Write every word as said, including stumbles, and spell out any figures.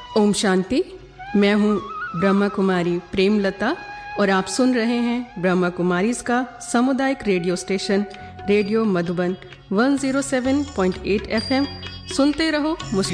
ओम शांति। मैं हूँ ब्रह्मा कुमारी प्रेमलता और आप सुन रहे हैं ब्रह्मा कुमारीज का सामुदायिक रेडियो स्टेशन रेडियो मधुबन एक सौ सात पॉइंट आठ एफएम। सुनते रहो मुस्कुराते